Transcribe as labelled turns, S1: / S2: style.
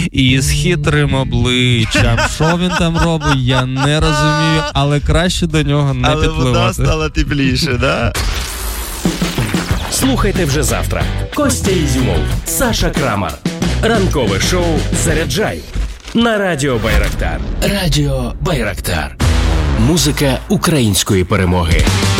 S1: і з хитрим обличчям. Що він там робить, я не розумію, але краще до нього не підпливати.
S2: Але вода стала тепліше, да?
S3: Слухайте вже завтра. Костя Ізюмов, Саша Крамар. Ранкове шоу «Заряджай» на Радіо Байрактар. Радіо Байрактар. Музика української перемоги.